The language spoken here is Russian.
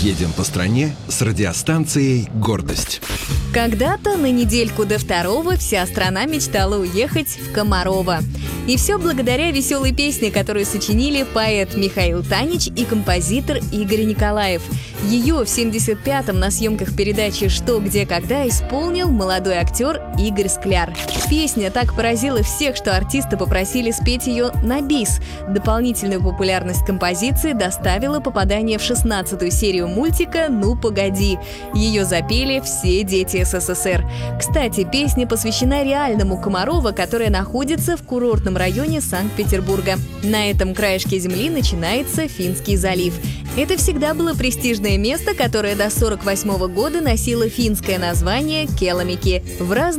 Едем по стране с радиостанцией «Гордость». Когда-то на недельку до 2 вся страна мечтала уехать в Комарово. И все благодаря веселой песне, которую сочинили поэт Михаил Танич и композитор Игорь Николаев. Ее в 75-м на съемках передачи «Что, где, когда» исполнил молодой актер Игорь Скляр. Песня так поразила всех, что артисты попросили спеть ее на бис. Дополнительную популярность композиции доставило попадание в 16-ю серию мультика «Ну, погоди». Ее запели все дети СССР. Кстати, песня посвящена реальному Комарово, которое находится в курортном районе Санкт-Петербурга. На этом краешке земли начинается Финский залив. Это всегда было престижное место, которое до 1948 года носило финское название Келамики. В разных